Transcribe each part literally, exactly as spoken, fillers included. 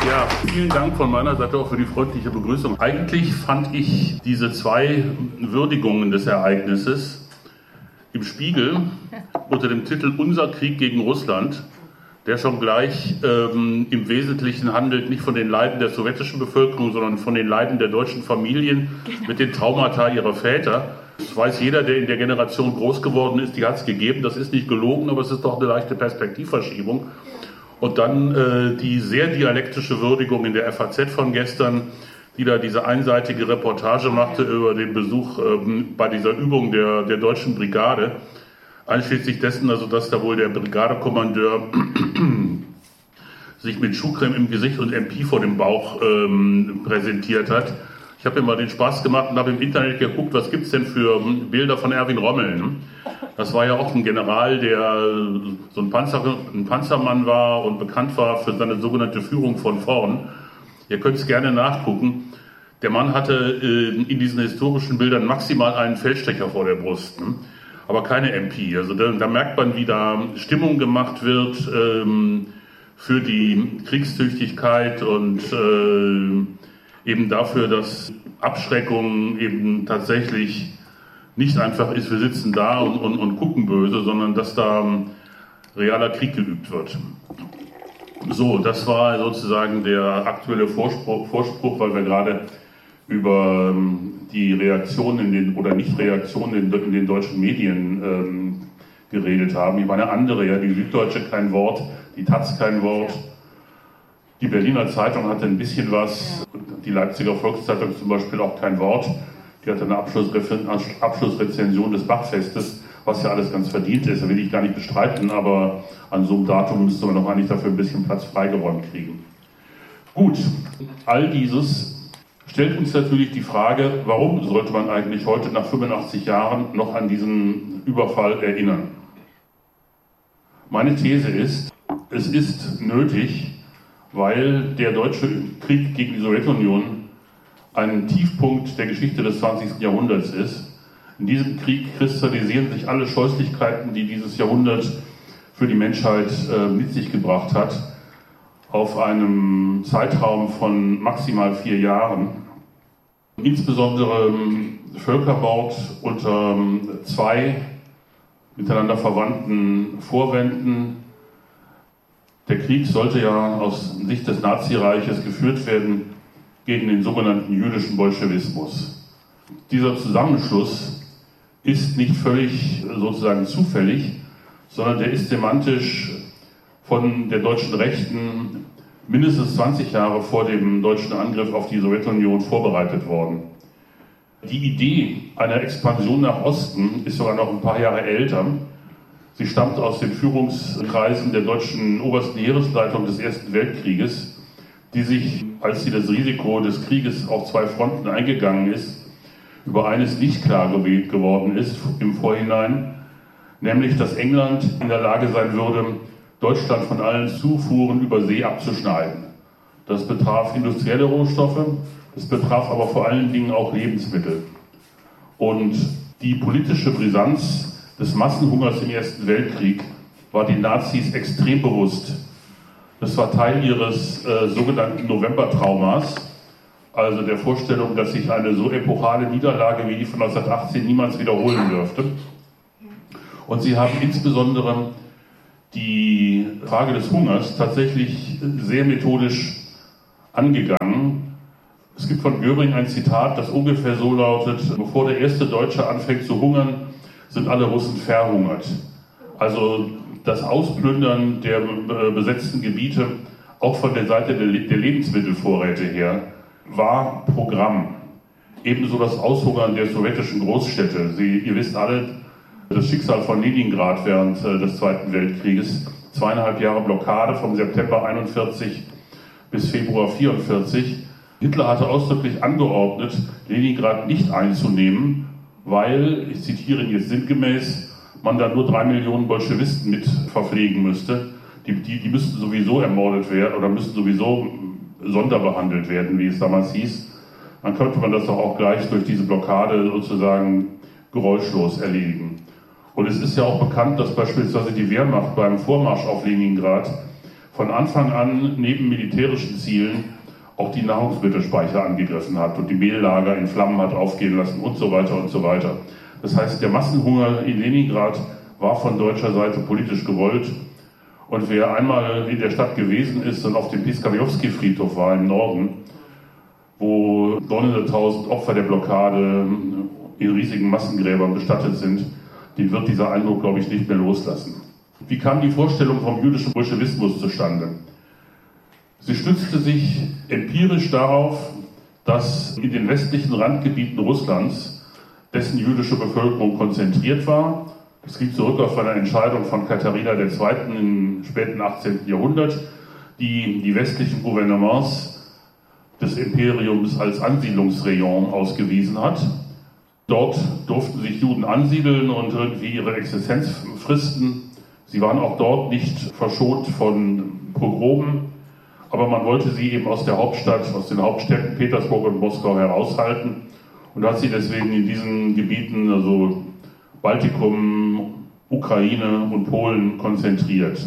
Ja, vielen Dank von meiner Seite auch für die freundliche Begrüßung. Eigentlich fand ich diese zwei Würdigungen des Ereignisses im Spiegel unter dem Titel Unser Krieg gegen Russland, der schon gleich ähm, im Wesentlichen handelt, nicht von den Leiden der sowjetischen Bevölkerung, sondern von den Leiden der deutschen Familien mit den Traumata ihrer Väter. Das weiß jeder, der in der Generation groß geworden ist, die hat es gegeben. Das ist nicht gelogen, aber es ist doch eine leichte Perspektivverschiebung. Und dann äh, die sehr dialektische Würdigung in der F A Z von gestern, die da diese einseitige Reportage machte über den Besuch ähm, bei dieser Übung der, der deutschen Brigade. Einschließlich dessen, also dass da wohl der Brigadekommandeur sich mit Schuhcreme im Gesicht und M P vor dem Bauch ähm, präsentiert hat. Ich habe mir mal den Spaß gemacht und habe im Internet geguckt, was gibt's denn für Bilder von Erwin Rommel. Ne? Das war ja auch ein General, der so ein, Panzer, ein Panzermann war und bekannt war für seine sogenannte Führung von vorn. Ihr könnt es gerne nachgucken. Der Mann hatte äh, in diesen historischen Bildern maximal einen Feldstecher vor der Brust. Ne? Aber keine M P. Also da, da merkt man, wie da Stimmung gemacht wird ähm, für die Kriegstüchtigkeit und äh, eben dafür, dass Abschreckung eben tatsächlich nicht einfach ist, wir sitzen da und, und, und gucken böse, sondern dass da realer Krieg geübt wird. So, das war sozusagen der aktuelle Vorspruch, Vorspruch weil wir gerade über die Reaktionen in den, oder Nicht-Reaktionen in, in den deutschen Medien ähm, geredet haben. Ich meine andere, ja, die Süddeutsche kein Wort, die Taz kein Wort, die Berliner Zeitung hatte ein bisschen was, die Leipziger Volkszeitung zum Beispiel auch kein Wort. Die hatte eine Abschlussrezension des Bachfestes, was ja alles ganz verdient ist, da will ich gar nicht bestreiten, aber an so einem Datum müsste man doch eigentlich dafür ein bisschen Platz freigeräumt kriegen. Gut, all dieses stellt uns natürlich die Frage, warum sollte man eigentlich heute nach fünfundachtzig Jahren noch an diesen Überfall erinnern? Meine These ist, es ist nötig, weil der deutsche Krieg gegen die Sowjetunion ein Tiefpunkt der Geschichte des zwanzigsten Jahrhunderts ist. In diesem Krieg kristallisieren sich alle Scheußlichkeiten, die dieses Jahrhundert für die Menschheit äh, mit sich gebracht hat, auf einem Zeitraum von maximal vier Jahren. Insbesondere ähm, Völkermord unter ähm, zwei miteinander verwandten Vorwänden. Der Krieg sollte ja aus Sicht des Nazireiches geführt werden gegen den sogenannten jüdischen Bolschewismus. Dieser Zusammenschluss ist nicht völlig sozusagen zufällig, sondern der ist semantisch von der deutschen Rechten mindestens zwanzig Jahre vor dem deutschen Angriff auf die Sowjetunion vorbereitet worden. Die Idee einer Expansion nach Osten ist sogar noch ein paar Jahre älter. Sie stammt aus den Führungskreisen der deutschen obersten Heeresleitung des Ersten Weltkrieges, die sich, als sie das Risiko des Krieges auf zwei Fronten eingegangen ist, über eines nicht klar geworden ist im Vorhinein, nämlich dass England in der Lage sein würde, Deutschland von allen Zufuhren über See abzuschneiden. Das betraf industrielle Rohstoffe, das betraf aber vor allen Dingen auch Lebensmittel. Und die politische Brisanz des Massenhungers im Ersten Weltkrieg war den Nazis extrem bewusst. Das war Teil ihres äh, sogenannten Novembertraumas, also der Vorstellung, dass sich eine so epochale Niederlage wie die von neunzehnhundertachtzehn niemals wiederholen dürfte. Und sie haben insbesondere die Frage des Hungers tatsächlich sehr methodisch angegangen. Es gibt von Göring ein Zitat, das ungefähr so lautet: Bevor der erste Deutsche anfängt zu hungern, sind alle Russen verhungert. Also das Ausplündern der besetzten Gebiete, auch von der Seite der Lebensmittelvorräte her, war Programm. Ebenso das Aushungern der sowjetischen Großstädte. Sie, ihr wisst alle, das Schicksal von Leningrad während des Zweiten Weltkrieges. Zweieinhalb Jahre Blockade vom September einundvierzig bis Februar vierundvierzig. Hitler hatte ausdrücklich angeordnet, Leningrad nicht einzunehmen, weil, ich zitiere ihn jetzt sinngemäß, man da nur drei Millionen Bolschewisten mit verpflegen müsste. Die, die, die müssten sowieso ermordet werden oder müssten sowieso sonderbehandelt werden, wie es damals hieß. Dann könnte man das doch auch gleich durch diese Blockade sozusagen geräuschlos erledigen. Und es ist ja auch bekannt, dass beispielsweise die Wehrmacht beim Vormarsch auf Leningrad von Anfang an neben militärischen Zielen auch die Nahrungsmittelspeicher angegriffen hat und die Mehllager in Flammen hat aufgehen lassen und so weiter und so weiter. Das heißt, der Massenhunger in Leningrad war von deutscher Seite politisch gewollt. Und wer einmal in der Stadt gewesen ist und auf dem Piskawjowski-Friedhof war im Norden, wo neunhunderttausend Opfer der Blockade in riesigen Massengräbern bestattet sind, den wird dieser Eindruck, glaube ich, nicht mehr loslassen. Wie kam die Vorstellung vom jüdischen Bolschewismus zustande? Sie stützte sich empirisch darauf, dass in den westlichen Randgebieten Russlands, dessen jüdische Bevölkerung konzentriert war, das geht zurück auf eine Entscheidung von Katharina der Zweiten im späten achtzehnten Jahrhundert, die die westlichen Gouvernements des Imperiums als Ansiedlungsrayon ausgewiesen hat. Dort durften sich Juden ansiedeln und irgendwie ihre Existenz fristen. Sie waren auch dort nicht verschont von Pogromen, aber man wollte sie eben aus der Hauptstadt, aus den Hauptstädten Petersburg und Moskau heraushalten und hat sie deswegen in diesen Gebieten, also Baltikum, Ukraine und Polen, konzentriert.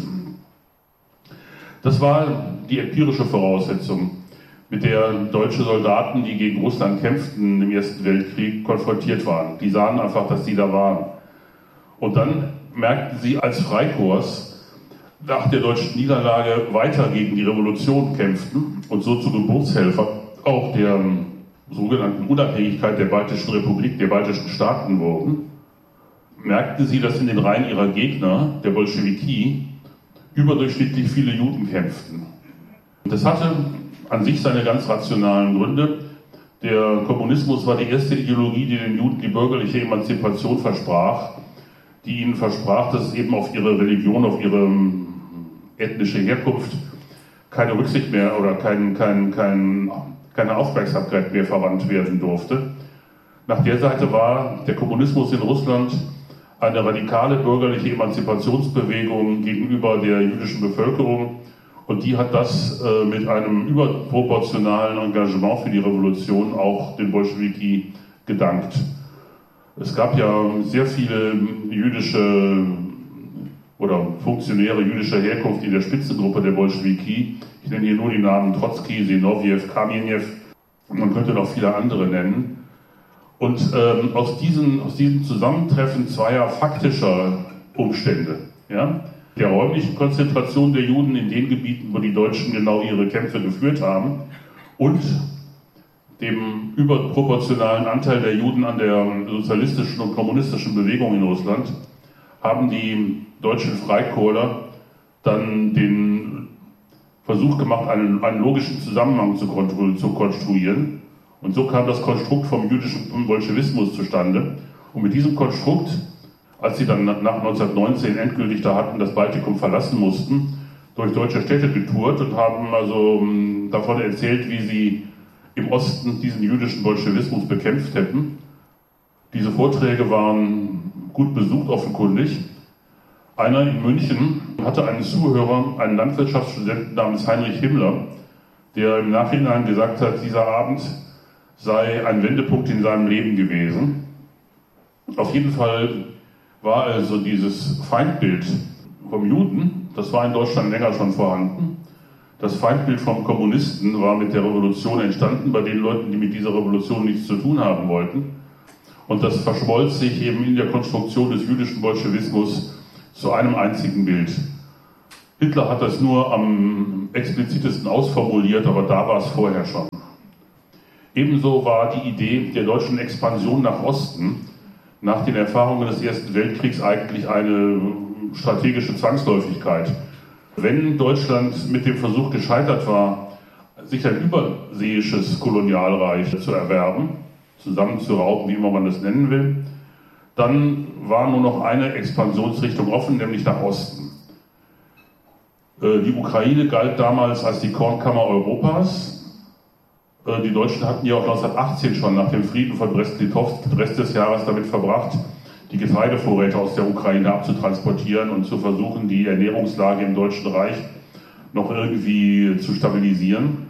Das war die empirische Voraussetzung, mit der deutsche Soldaten, die gegen Russland kämpften im Ersten Weltkrieg, konfrontiert waren. Die sahen einfach, dass sie da waren. Und dann merkten sie als Freikorps nach der deutschen Niederlage weiter gegen die Revolution kämpften und so zu Geburtshelfern auch der sogenannten Unabhängigkeit der Baltischen Republik, der baltischen Staaten wurden, merkten sie, dass in den Reihen ihrer Gegner, der Bolschewiki, überdurchschnittlich viele Juden kämpften. Das hatte an sich seine ganz rationalen Gründe. Der Kommunismus war die erste Ideologie, die den Juden die bürgerliche Emanzipation versprach, die ihnen versprach, dass eben auf ihre Religion, auf ihre ethnische Herkunft keine Rücksicht mehr oder kein, kein, kein, keine Aufmerksamkeit mehr verwandt werden durfte. Nach der Seite war der Kommunismus in Russland eine radikale bürgerliche Emanzipationsbewegung gegenüber der jüdischen Bevölkerung. Und die hat das äh, mit einem überproportionalen Engagement für die Revolution auch den Bolschewiki gedankt. Es gab ja sehr viele jüdische oder Funktionäre jüdischer Herkunft in der Spitzengruppe der Bolschewiki. Ich nenne hier nur die Namen Trotzki, Sinowjew, Kamenjew und man könnte noch viele andere nennen. Und ähm, aus, diesen, aus diesem Zusammentreffen zweier faktischer Umstände, ja, der räumlichen Konzentration der Juden in den Gebieten, wo die Deutschen genau ihre Kämpfe geführt haben, und dem überproportionalen Anteil der Juden an der sozialistischen und kommunistischen Bewegung in Russland, haben die deutschen Freikorpsler dann den Versuch gemacht, einen, einen logischen Zusammenhang zu, zu konstruieren. Und so kam das Konstrukt vom jüdischen Bolschewismus zustande. Und mit diesem Konstrukt, als sie dann nach neunzehnhundertneunzehn endgültig da hatten, das Baltikum verlassen mussten, durch deutsche Städte getourt und haben also davon erzählt, wie sie im Osten diesen jüdischen Bolschewismus bekämpft hätten. Diese Vorträge waren gut besucht, offenkundig. Einer in München hatte einen Zuhörer, einen Landwirtschaftsstudenten namens Heinrich Himmler, der im Nachhinein gesagt hat, dieser Abend sei ein Wendepunkt in seinem Leben gewesen. Auf jeden Fall war also dieses Feindbild vom Juden, das war in Deutschland länger schon vorhanden. Das Feindbild vom Kommunisten war mit der Revolution entstanden, bei den Leuten, die mit dieser Revolution nichts zu tun haben wollten. Und das verschmolz sich eben in der Konstruktion des jüdischen Bolschewismus zu einem einzigen Bild. Hitler hat das nur am explizitesten ausformuliert, aber da war es vorher schon. Ebenso war die Idee der deutschen Expansion nach Osten nach den Erfahrungen des Ersten Weltkriegs eigentlich eine strategische Zwangsläufigkeit. Wenn Deutschland mit dem Versuch gescheitert war, sich ein überseeisches Kolonialreich zu erwerben, zusammenzurauben, wie immer man das nennen will, dann war nur noch eine Expansionsrichtung offen, nämlich nach Osten. Die Ukraine galt damals als die Kornkammer Europas. Die Deutschen hatten ja auch neunzehnhundertachtzehn schon nach dem Frieden von Brest-Litovsk den Rest des Jahres damit verbracht, die Getreidevorräte aus der Ukraine abzutransportieren und zu versuchen, die Ernährungslage im Deutschen Reich noch irgendwie zu stabilisieren.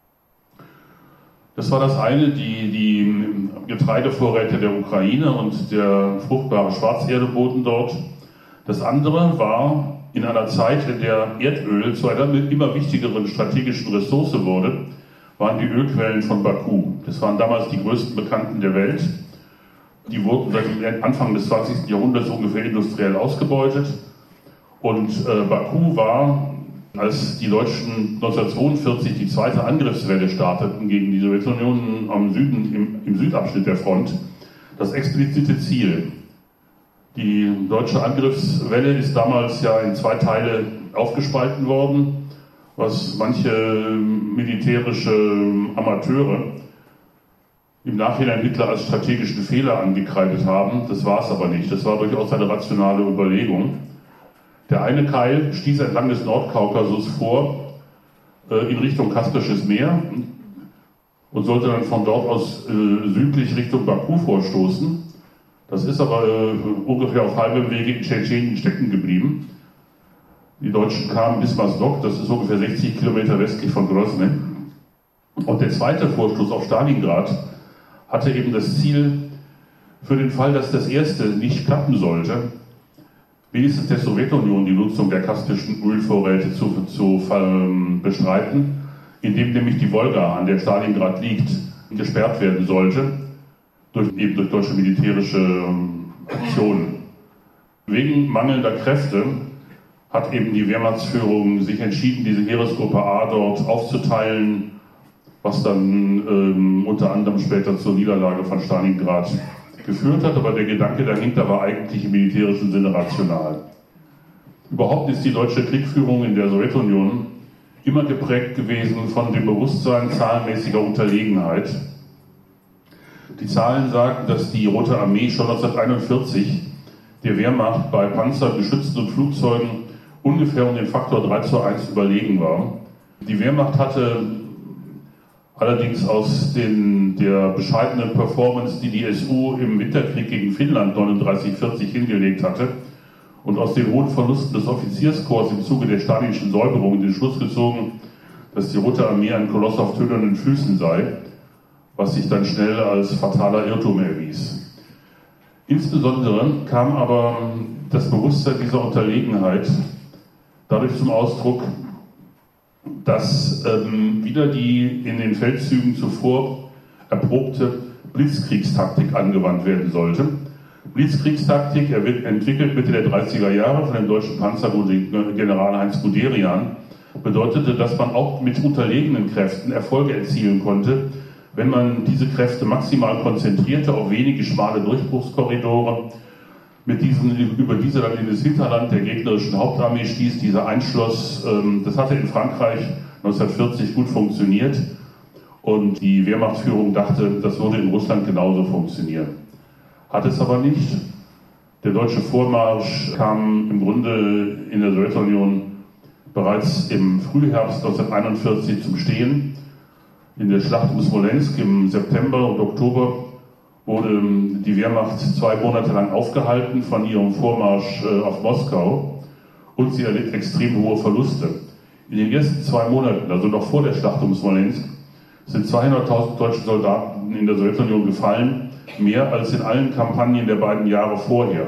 Das war das eine, die, die Getreidevorräte der Ukraine und der fruchtbare Schwarzerdeboden dort. Das andere war in einer Zeit, in der Erdöl zu einer immer wichtigeren strategischen Ressource wurde, waren die Ölquellen von Baku. Das waren damals die größten bekannten der Welt. Die wurden seit dem Anfang des zwanzigsten Jahrhunderts ungefähr industriell ausgebeutet. Und äh, Baku war, als die Deutschen neunzehnhundertzweiundvierzig die zweite Angriffswelle starteten gegen die Sowjetunion am Süden, im, im Südabschnitt der Front, das explizite Ziel. Die deutsche Angriffswelle ist damals ja in zwei Teile aufgespalten worden, was manche militärische Amateure im Nachhinein Hitler als strategischen Fehler angekreidet haben. Das war es aber nicht. Das war durchaus eine rationale Überlegung. Der eine Keil stieß entlang des Nordkaukasus vor, äh, in Richtung Kaspisches Meer und sollte dann von dort aus äh, südlich Richtung Baku vorstoßen. Das ist aber äh, ungefähr auf halbem Wege in Tschetschenien stecken geblieben. Die Deutschen kamen bis Masdok, das ist ungefähr sechzig Kilometer westlich von Grozny. Und der zweite Vorstoß auf Stalingrad hatte eben das Ziel, für den Fall, dass das erste nicht klappen sollte, wenigstens der Sowjetunion die Nutzung der kaspischen Ölvorräte zu, zu ähm, bestreiten, indem nämlich die Wolga, an der Stalingrad liegt, gesperrt werden sollte, durch, eben durch deutsche militärische ähm, Aktionen. Wegen mangelnder Kräfte hat eben die Wehrmachtsführung sich entschieden, diese Heeresgruppe A dort aufzuteilen, was dann ähm, unter anderem später zur Niederlage von Stalingrad geführt hat, aber der Gedanke dahinter war eigentlich im militärischen Sinne rational. Überhaupt ist die deutsche Kriegführung in der Sowjetunion immer geprägt gewesen von dem Bewusstsein zahlenmäßiger Unterlegenheit. Die Zahlen sagen, dass die Rote Armee schon neunzehnhunderteinundvierzig der Wehrmacht bei Panzern, Geschützen und Flugzeugen ungefähr um den Faktor drei zu eins überlegen war. Die Wehrmacht hatte allerdings aus den, der bescheidenen Performance, die die S U im Winterkrieg gegen Finnland neununddreißig vierzig hingelegt hatte, und aus den hohen Verlusten des Offizierskorps im Zuge der stalinischen Säuberung den Schluss gezogen, dass die Rote Armee ein Koloss auf tönernen Füßen sei, was sich dann schnell als fataler Irrtum erwies. Insbesondere kam aber das Bewusstsein dieser Unterlegenheit dadurch zum Ausdruck, dass ähm, wieder die in den Feldzügen zuvor erprobte Blitzkriegstaktik angewandt werden sollte. Blitzkriegstaktik entwickelt Mitte der dreißiger Jahre von dem deutschen Panzergeneral Heinz Guderian, bedeutete, dass man auch mit unterlegenen Kräften Erfolge erzielen konnte, wenn man diese Kräfte maximal konzentrierte auf wenige schmale Durchbruchskorridore, mit diesen, über diese dann in das Hinterland der gegnerischen Hauptarmee stieß. Dieser Einschluss, ähm, das hatte in Frankreich neunzehnhundertvierzig gut funktioniert und die Wehrmachtsführung dachte, das würde in Russland genauso funktionieren. Hat es aber nicht. Der deutsche Vormarsch kam im Grunde in der Sowjetunion bereits im Frühherbst neunzehnhunderteinundvierzig zum Stehen. In der Schlacht um Smolensk im September und Oktober wurde die Wehrmacht zwei Monate lang aufgehalten von ihrem Vormarsch auf Moskau und sie erlitt extrem hohe Verluste. In den ersten zwei Monaten, also noch vor der Schlacht um Smolensk, sind zweihunderttausend deutsche Soldaten in der Sowjetunion gefallen, mehr als in allen Kampagnen der beiden Jahre vorher.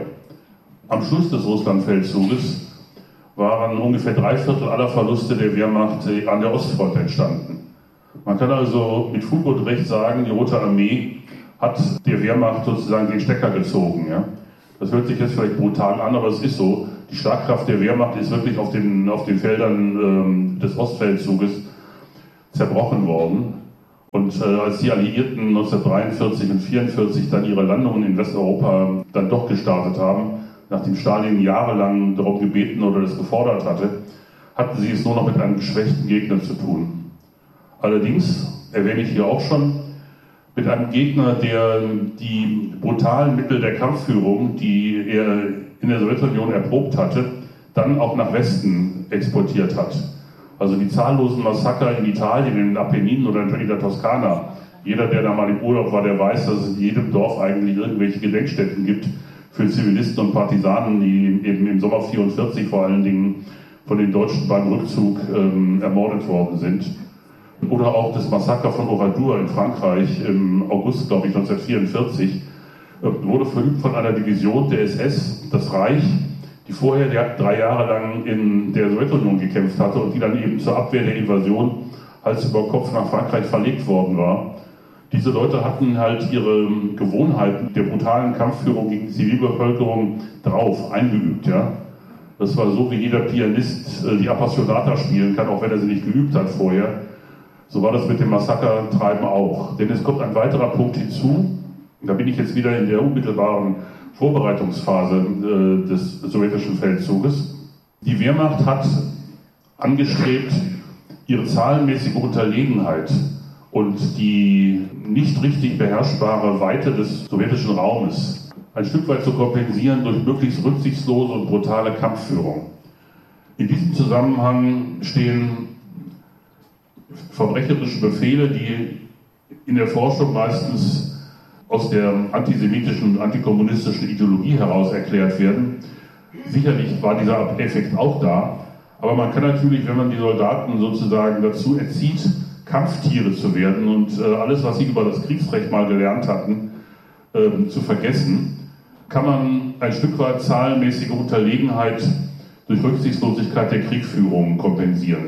Am Schluss des Russlandfeldzuges waren ungefähr drei Viertel aller Verluste der Wehrmacht an der Ostfront entstanden. Man kann also mit Fug und Recht sagen, die Rote Armee hat der Wehrmacht sozusagen den Stecker gezogen. Ja? Das hört sich jetzt vielleicht brutal an, aber es ist so. Die Schlagkraft der Wehrmacht ist wirklich auf den, auf den Feldern ähm, des Ostfeldzuges zerbrochen worden. Und äh, als die Alliierten neunzehnhundertdreiundvierzig und neunzehnhundertvierundvierzig dann ihre Landungen in Westeuropa dann doch gestartet haben, nachdem Stalin jahrelang darum gebeten oder das gefordert hatte, hatten sie es nur noch mit einem geschwächten Gegner zu tun. Allerdings, erwähne ich hier auch schon, mit einem Gegner, der die brutalen Mittel der Kampfführung, die er in der Sowjetunion erprobt hatte, dann auch nach Westen exportiert hat. Also die zahllosen Massaker in Italien, in den Apenninen oder in der Toskana. Jeder, der da mal im Urlaub war, der weiß, dass es in jedem Dorf eigentlich irgendwelche Gedenkstätten gibt für Zivilisten und Partisanen, die eben im Sommer vierundvierzig vor allen Dingen von den Deutschen beim Rückzug ähm, ermordet worden sind. Oder auch das Massaker von Oradour in Frankreich im August, glaube ich, neunzehnhundertvierundvierzig, äh, wurde verübt von einer Division der S S, das Reich, die vorher drei Jahre lang in der Sowjetunion gekämpft hatte und die dann eben zur Abwehr der Invasion Hals über Kopf nach Frankreich verlegt worden war. Diese Leute hatten halt ihre Gewohnheiten der brutalen Kampfführung gegen die Zivilbevölkerung drauf, eingeübt. Ja? Das war so, wie jeder Pianist die Appassionata spielen kann, auch wenn er sie nicht geübt hat vorher. So war das mit dem Massakertreiben auch. Denn es kommt ein weiterer Punkt hinzu, da bin ich jetzt wieder in der unmittelbaren Vorbereitungsphase äh, des sowjetischen Feldzuges. Die Wehrmacht hat angestrebt, ihre zahlenmäßige Unterlegenheit und die nicht richtig beherrschbare Weite des sowjetischen Raumes ein Stück weit zu kompensieren durch möglichst rücksichtslose und brutale Kampfführung. In diesem Zusammenhang stehen verbrecherische Befehle, die in der Forschung meistens aus der antisemitischen und antikommunistischen Ideologie heraus erklärt werden. Sicherlich war dieser Effekt auch da, aber man kann natürlich, wenn man die Soldaten sozusagen dazu erzieht, Kampftiere zu werden und äh, alles, was sie über das Kriegsrecht mal gelernt hatten, äh, zu vergessen, kann man ein Stück weit zahlenmäßige Unterlegenheit durch Rücksichtslosigkeit der Kriegführung kompensieren.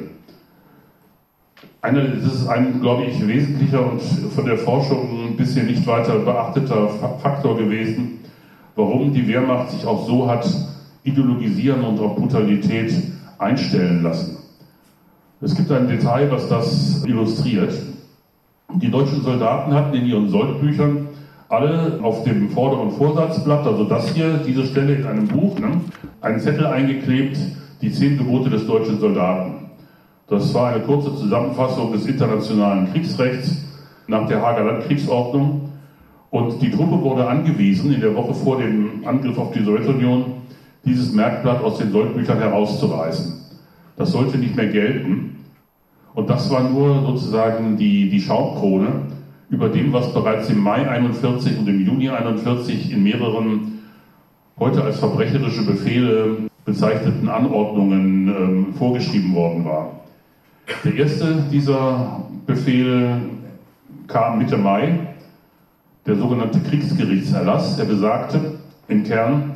Eine, das ist ein, glaube ich, wesentlicher und von der Forschung ein bisschen nicht weiter beachteter Faktor gewesen, warum die Wehrmacht sich auch so hat ideologisieren und auf Brutalität einstellen lassen. Es gibt ein Detail, was das illustriert. Die deutschen Soldaten hatten in ihren Soldbüchern alle auf dem vorderen Vorsatzblatt, also das hier, diese Stelle in einem Buch, ne, einen Zettel eingeklebt, die zehn Gebote des deutschen Soldaten. Das war eine kurze Zusammenfassung des internationalen Kriegsrechts nach der Haager Landkriegsordnung. Und die Truppe wurde angewiesen, in der Woche vor dem Angriff auf die Sowjetunion, dieses Merkblatt aus den Soldbüchern herauszureißen. Das sollte nicht mehr gelten. Und das war nur sozusagen die, die Schaumkrone über dem, was bereits im Mai einundvierzig und im Juni einundvierzig in mehreren heute als verbrecherische Befehle bezeichneten Anordnungen ähm, vorgeschrieben worden war. Der erste dieser Befehle kam Mitte Mai, der sogenannte Kriegsgerichtserlass. Er besagte im Kern,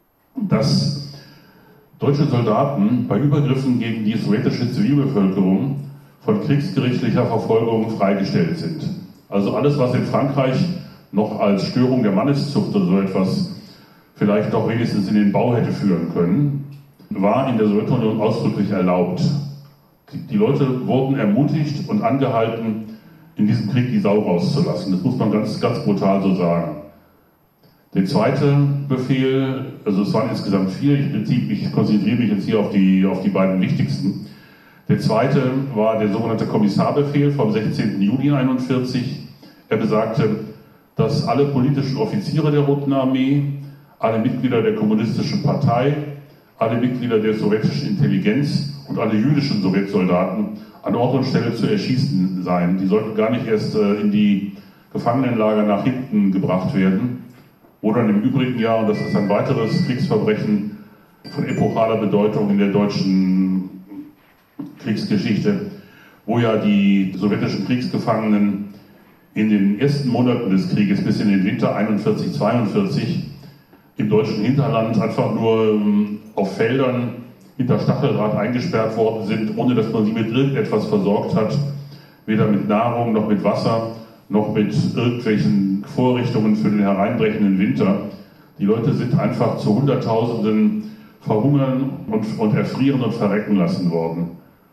dass deutsche Soldaten bei Übergriffen gegen die sowjetische Zivilbevölkerung von kriegsgerichtlicher Verfolgung freigestellt sind. Also alles, was in Frankreich noch als Störung der Manneszucht oder so etwas vielleicht doch wenigstens in den Bau hätte führen können, war in der Sowjetunion ausdrücklich erlaubt. Die Leute wurden ermutigt und angehalten, in diesem Krieg die Sau rauszulassen. Das muss man ganz, ganz brutal so sagen. Der zweite Befehl, also es waren insgesamt vier, ich, ich konzentriere mich jetzt hier auf die, auf die beiden wichtigsten. Der zweite war der sogenannte Kommissarbefehl vom sechzehnten Juni einundvierzig. Er besagte, dass alle politischen Offiziere der Roten Armee, alle Mitglieder der Kommunistischen Partei, alle Mitglieder der sowjetischen Intelligenz und alle jüdischen Sowjetsoldaten an Ort und Stelle zu erschießen seien. Die sollten gar nicht erst äh, in die Gefangenenlager nach hinten gebracht werden, wo dann im übrigen Jahr, und das ist ein weiteres Kriegsverbrechen von epochaler Bedeutung in der deutschen Kriegsgeschichte, wo ja die sowjetischen Kriegsgefangenen in den ersten Monaten des Krieges bis in den Winter einundvierzig zweiundvierzig im deutschen Hinterland einfach nur ähm, auf Feldern hinter Stacheldraht eingesperrt worden sind, ohne dass man sie mit irgendetwas versorgt hat, weder mit Nahrung noch mit Wasser, noch mit irgendwelchen Vorrichtungen für den hereinbrechenden Winter. Die Leute sind einfach zu Hunderttausenden verhungern und, und erfrieren und verrecken lassen worden.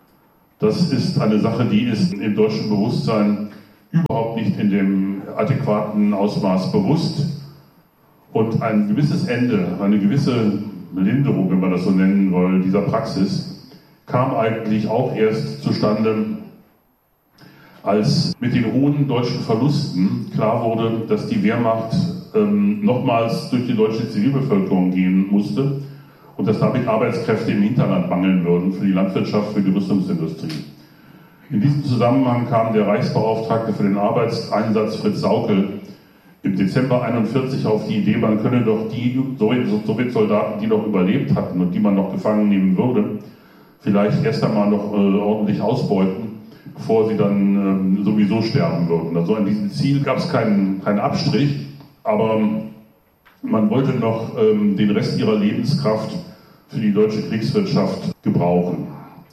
Das ist eine Sache, die ist im deutschen Bewusstsein überhaupt nicht in dem adäquaten Ausmaß bewusst. Und ein gewisses Ende, eine gewisse Linderung, wenn man das so nennen will, dieser Praxis, kam eigentlich auch erst zustande, als mit den hohen deutschen Verlusten klar wurde, dass die Wehrmacht ähm, nochmals durch die deutsche Zivilbevölkerung gehen musste und dass damit Arbeitskräfte im Hinterland mangeln würden für die Landwirtschaft, für die Rüstungsindustrie. In diesem Zusammenhang kam der Reichsbeauftragte für den Arbeitseinsatz Fritz Sauckel im Dezember einundvierzig auf die Idee, man könne doch die Sowjetsoldaten, die noch überlebt hatten und die man noch gefangen nehmen würde, vielleicht erst einmal noch äh, ordentlich ausbeuten, bevor sie dann ähm, sowieso sterben würden. Also an diesem Ziel gab es keinen, keinen Abstrich, aber man wollte noch ähm, den Rest ihrer Lebenskraft für die deutsche Kriegswirtschaft gebrauchen.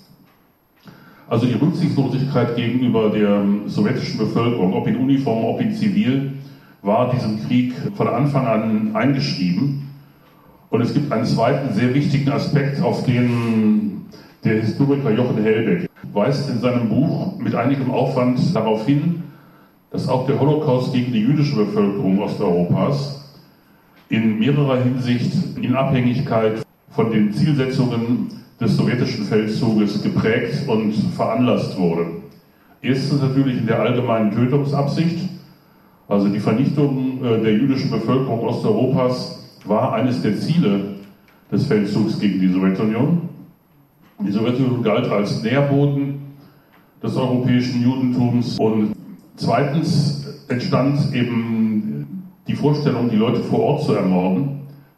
Also die Rücksichtslosigkeit gegenüber der sowjetischen Bevölkerung, ob in Uniform, ob in Zivil, war diesem Krieg von Anfang an eingeschrieben. Und es gibt einen zweiten sehr wichtigen Aspekt, auf den der Historiker Jochen Hellbeck weist in seinem Buch mit einigem Aufwand darauf hin, dass auch der Holocaust gegen die jüdische Bevölkerung Osteuropas in mehrerer Hinsicht in Abhängigkeit von den Zielsetzungen des sowjetischen Feldzuges geprägt und veranlasst wurde. Erstens natürlich in der allgemeinen Tötungsabsicht, also die Vernichtung der jüdischen Bevölkerung Osteuropas war eines der Ziele des Feldzugs gegen die Sowjetunion. Die Sowjetunion galt als Nährboden des europäischen Judentums und zweitens entstand eben die Vorstellung, die Leute vor Ort zu ermorden,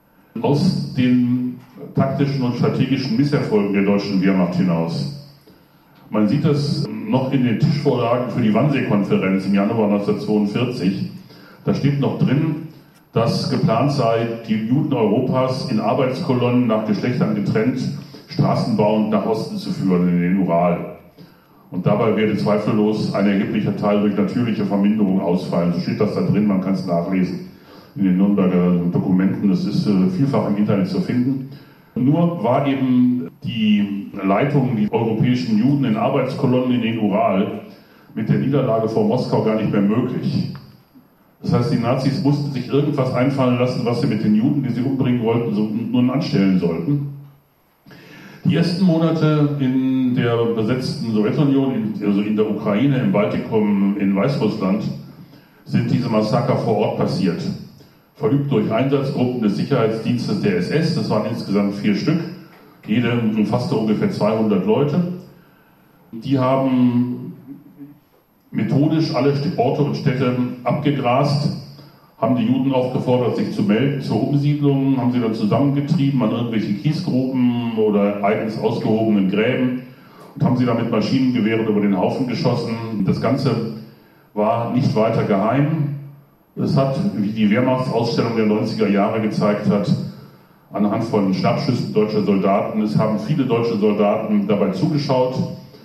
aus den taktischen und strategischen Misserfolgen der deutschen Wehrmacht hinaus. Man sieht das noch in den Tischvorlagen für die Wannsee-Konferenz im Januar neunzehnhundertzweiundvierzig. Da steht noch drin, dass geplant sei, die Juden Europas in Arbeitskolonnen nach Geschlechtern getrennt, straßenbauend nach Osten zu führen in den Ural. Und dabei werde zweifellos ein erheblicher Teil durch natürliche Verminderung ausfallen. So steht das da drin, man kann es nachlesen in den Nürnberger Dokumenten. Das ist äh, vielfach im Internet zu finden. Nur war eben die Leitung, die europäischen Juden in Arbeitskolonnen in den Ural mit der Niederlage vor Moskau gar nicht mehr möglich. Das heißt, die Nazis mussten sich irgendwas einfallen lassen, was sie mit den Juden, die sie umbringen wollten, so nun anstellen sollten. Die ersten Monate in der besetzten Sowjetunion, also in der Ukraine, im Baltikum, in Weißrussland, sind diese Massaker vor Ort passiert. Verübt durch Einsatzgruppen des Sicherheitsdienstes der S S, das waren insgesamt vier Stück, jede umfasste ungefähr zweihundert Leute. Die haben methodisch alle Orte und Städte abgegrast, haben die Juden aufgefordert, sich zu melden zur Umsiedlung, haben sie dann zusammengetrieben an irgendwelchen Kiesgruben oder eigens ausgehobenen Gräben und haben sie dann mit Maschinengewehren über den Haufen geschossen. Das Ganze war nicht weiter geheim. Es hat, wie die Wehrmachtsausstellung der neunziger Jahre gezeigt hat, anhand von Schnappschüssen deutscher Soldaten, es haben viele deutsche Soldaten dabei zugeschaut.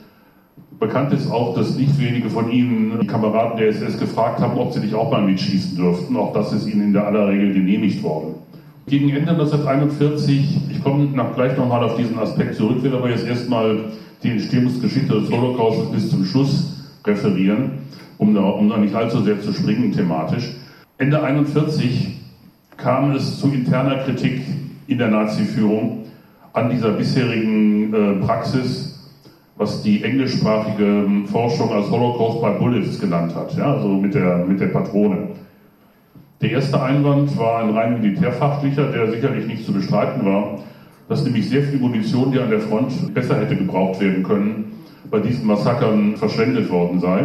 Bekannt ist auch, dass nicht wenige von ihnen die Kameraden der S S gefragt haben, ob sie nicht auch mal mitschießen dürften. Auch das ist ihnen in der aller Regel genehmigt worden. Gegen Ende neunzehnhunderteinundvierzig, ich komme nach, gleich nochmal auf diesen Aspekt zurück, will aber jetzt erstmal die Entstehungsgeschichte des Holocaustes bis zum Schluss referieren, um da, um da nicht allzu sehr zu springen thematisch. Ende einundvierzig kam es zu interner Kritik in der Nazi-Führung an dieser bisherigen äh, Praxis, was die englischsprachige Forschung als Holocaust by Bullets genannt hat, ja, also mit der, mit der Patrone. Der erste Einwand war ein rein militärfachlicher, der sicherlich nicht zu bestreiten war, dass nämlich sehr viel Munition, die an der Front besser hätte gebraucht werden können, bei diesen Massakern verschwendet worden sei.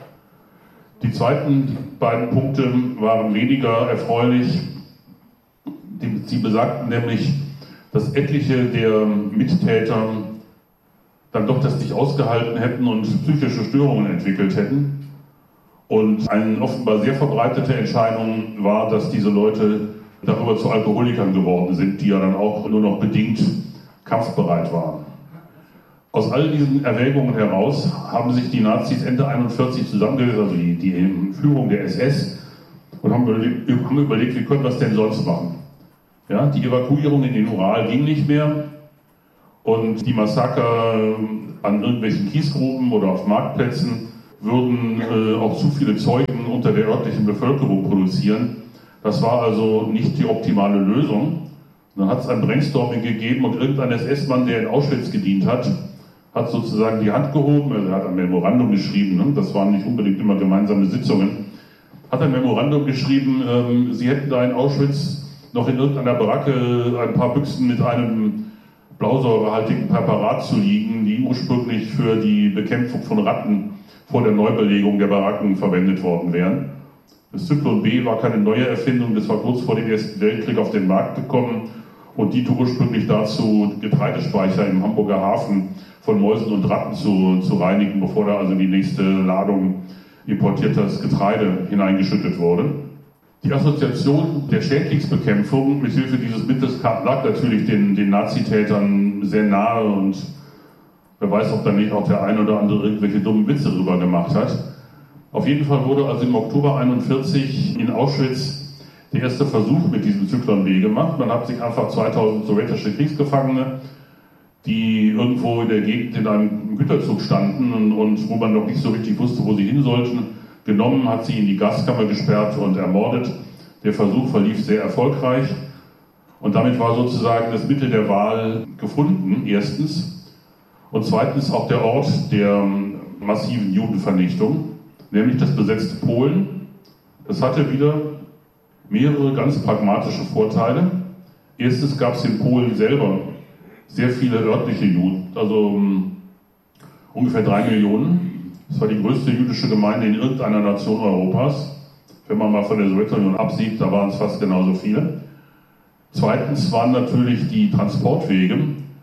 Die zweiten beiden Punkte waren weniger erfreulich. Sie besagten nämlich, dass etliche der Mittäter dann doch das nicht ausgehalten hätten und psychische Störungen entwickelt hätten. Und eine offenbar sehr verbreitete Entscheidung war, dass diese Leute darüber zu Alkoholikern geworden sind, die ja dann auch nur noch bedingt kampfbereit waren. Aus all diesen Erwägungen heraus haben sich die Nazis Ende einundvierzig zusammengesetzt, also die, die Führung der S S, und haben überlegt, haben überlegt, wie können wir es denn sonst machen. Ja, die Evakuierung in den Ural ging nicht mehr und die Massaker an irgendwelchen Kiesgruben oder auf Marktplätzen würden äh, auch zu viele Zeugen unter der örtlichen Bevölkerung produzieren. Das war also nicht die optimale Lösung. Dann hat es ein Brainstorming gegeben und irgendein S S-Mann, der in Auschwitz gedient hat, hat sozusagen die Hand gehoben, also er hat ein Memorandum geschrieben, ne? Das waren nicht unbedingt immer gemeinsame Sitzungen, hat ein Memorandum geschrieben, ähm, sie hätten da in Auschwitz noch in irgendeiner Baracke ein paar Büchsen mit einem blausäurehaltigen Präparat zu liegen, die ursprünglich für die Bekämpfung von Ratten vor der Neubelegung der Baracken verwendet worden wären. Das Zyklon B war keine neue Erfindung, das war kurz vor dem Ersten Weltkrieg auf den Markt gekommen und diente ursprünglich dazu, Getreidespeicher im Hamburger Hafen von Mäusen und Ratten zu, zu reinigen, bevor da also die nächste Ladung importiertes Getreide hineingeschüttet wurde. Die Assoziation der Schädlingsbekämpfung mithilfe dieses Mittels lag natürlich den, den Nazitätern sehr nahe und wer weiß, ob da nicht auch der ein oder andere irgendwelche dummen Witze drüber gemacht hat. Auf jeden Fall wurde also im Oktober einundvierzig in Auschwitz der erste Versuch mit diesem Zyklon B gemacht. Man hat sich einfach zweitausend sowjetische Kriegsgefangene, die irgendwo in der Gegend in einem Güterzug standen und, und wo man noch nicht so richtig wusste, wo sie hin sollten, genommen, hat sie in die Gaskammer gesperrt und ermordet. Der Versuch verlief sehr erfolgreich und damit war sozusagen das Mittel der Wahl gefunden, erstens. Und zweitens auch der Ort der massiven Judenvernichtung, nämlich das besetzte Polen. Das hatte wieder mehrere ganz pragmatische Vorteile. Erstens gab es in Polen selber sehr viele örtliche Juden, also um, ungefähr drei Millionen. Das war die größte jüdische Gemeinde in irgendeiner Nation Europas. Wenn man mal von der Sowjetunion absieht, da waren es fast genauso viele. Zweitens waren natürlich die Transportwege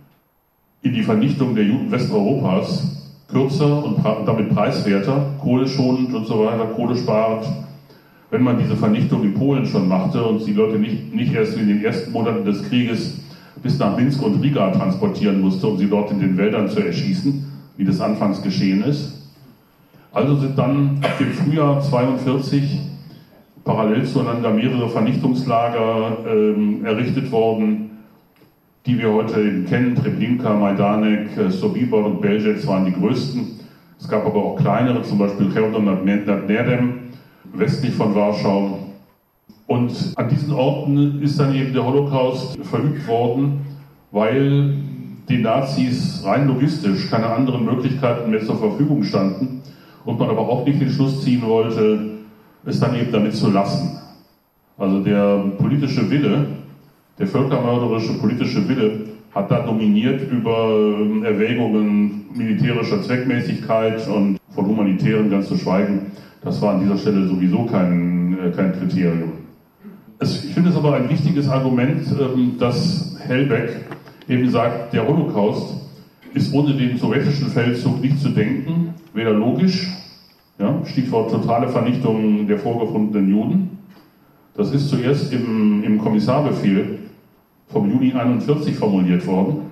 in die Vernichtung der Juden Westeuropas kürzer und damit preiswerter, kohleschonend und so weiter, kohlesparend. Wenn man diese Vernichtung in Polen schon machte und die Leute nicht, nicht erst in den ersten Monaten des Krieges bis nach Minsk und Riga transportieren musste, um sie dort in den Wäldern zu erschießen, wie das anfangs geschehen ist. Also sind dann ab dem Frühjahr zweiundvierzig parallel zueinander mehrere Vernichtungslager ähm, errichtet worden, die wir heute eben kennen. Treblinka, Majdanek, Sobibor und Belzec waren die größten. Es gab aber auch kleinere, zum Beispiel Chełm nad Nerdem, westlich von Warschau. Und an diesen Orten ist dann eben der Holocaust verübt worden, weil den Nazis rein logistisch keine anderen Möglichkeiten mehr zur Verfügung standen und man aber auch nicht den Schluss ziehen wollte, es dann eben damit zu lassen. Also der politische Wille, der völkermörderische politische Wille hat da dominiert über Erwägungen militärischer Zweckmäßigkeit und von humanitären ganz zu schweigen. Das war an dieser Stelle sowieso kein, kein Kriterium. Es, ich finde es aber ein wichtiges Argument, dass Helbig eben sagt, der Holocaust ist ohne den sowjetischen Feldzug nicht zu denken, weder logisch, ja, Stichwort totale Vernichtung der vorgefundenen Juden. Das ist zuerst im, im Kommissarbefehl vom Juni einundvierzig formuliert worden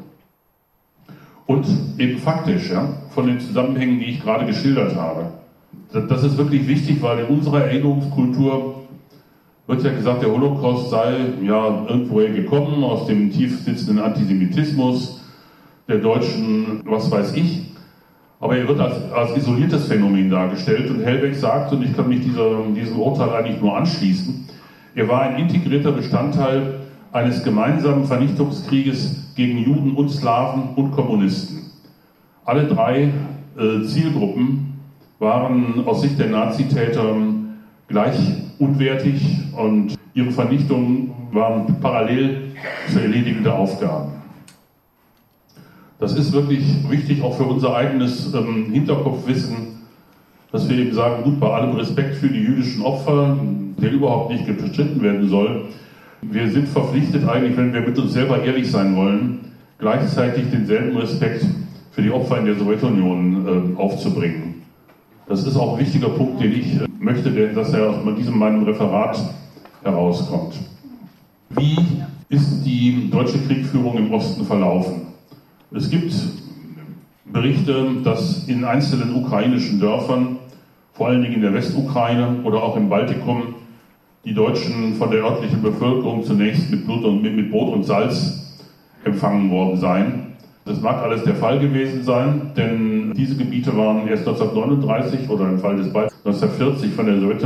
und eben faktisch, ja, von den Zusammenhängen, die ich gerade geschildert habe. Das ist wirklich wichtig, weil in unserer Erinnerungskultur wird ja gesagt, der Holocaust sei ja irgendwoher gekommen, aus dem tief sitzenden Antisemitismus der Deutschen, was weiß ich. Aber er wird als, als isoliertes Phänomen dargestellt und Helbig sagt, und ich kann mich dieser, diesem Urteil eigentlich nur anschließen, er war ein integrierter Bestandteil eines gemeinsamen Vernichtungskrieges gegen Juden und Slawen und Kommunisten. Alle drei äh, Zielgruppen waren aus Sicht der Nazitäter gleich unwertig und ihre Vernichtung waren parallel zu erledigende Aufgaben. Das ist wirklich wichtig auch für unser eigenes ähm, Hinterkopfwissen, dass wir eben sagen, gut, bei allem Respekt für die jüdischen Opfer, der überhaupt nicht bestritten werden soll, wir sind verpflichtet eigentlich, wenn wir mit uns selber ehrlich sein wollen, gleichzeitig denselben Respekt für die Opfer in der Sowjetunion äh, aufzubringen. Das ist auch ein wichtiger Punkt, den ich äh, möchte, dass er aus diesem meinem Referat herauskommt. Wie ist die deutsche Kriegführung im Osten verlaufen? Es gibt Berichte, dass in einzelnen ukrainischen Dörfern, vor allen Dingen in der Westukraine oder auch im Baltikum, die Deutschen von der örtlichen Bevölkerung zunächst mit Blut und mit, mit Brot und Salz empfangen worden seien. Das mag alles der Fall gewesen sein, denn diese Gebiete waren erst neunzehnhundertneununddreißig oder im Fall des Baltikums neunzehnhundertvierzig von der Sowjetunion